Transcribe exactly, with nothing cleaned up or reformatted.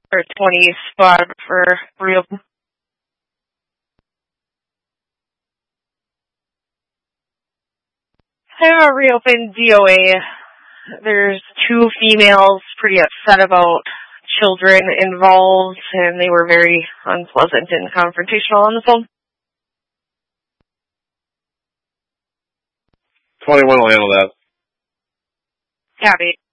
or twenty spot for real. I reopened D O A. There's two females pretty upset about children involved, and they were very unpleasant and confrontational on the phone. twenty-one will handle that. Copy.